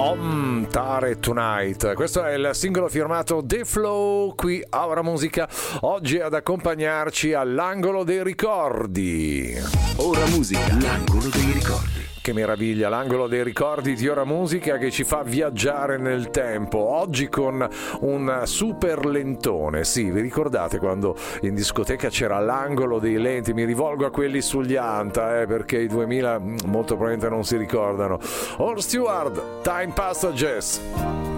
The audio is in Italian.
Tare Tonight. Questo è il singolo firmato The Flow qui a Ora Musica. Oggi ad accompagnarci all'angolo dei ricordi. Ora Musica, l'angolo dei ricordi. Che meraviglia, l'angolo dei ricordi di Ora Musica che ci fa viaggiare nel tempo. Oggi con un super lentone. Sì, vi ricordate quando in discoteca c'era l'angolo dei lenti? Mi rivolgo a quelli sugli Anta, perché i 2000 molto probabilmente non si ricordano. All Stewart, Time Passages.